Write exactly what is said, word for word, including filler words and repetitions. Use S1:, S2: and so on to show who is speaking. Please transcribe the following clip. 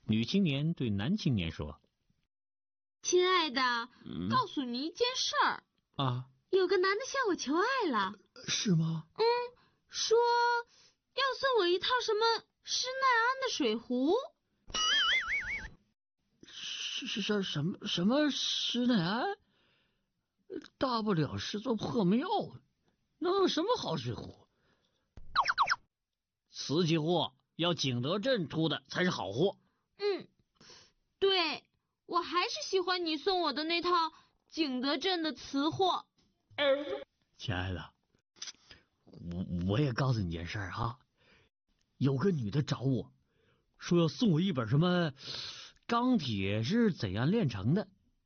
S1: 女青年对男青年说：“
S2: 亲爱的，
S1: 嗯、
S2: 告诉你一件事儿
S1: 啊，
S2: 有个男的向我求爱了。”
S1: 是吗？
S2: 嗯，说要送我一套什么施耐庵的水壶。
S3: 是是是什么什么施耐庵？大不了是座破庙，能有什么好水壶？瓷器货要景德镇出的才是好货。
S2: 嗯，对，我还是喜欢你送我的那套景德镇的瓷货。
S3: 亲爱的，我我也告诉你件事儿哈，有个女的找我，说要送我一本什么钢铁是怎样炼成的，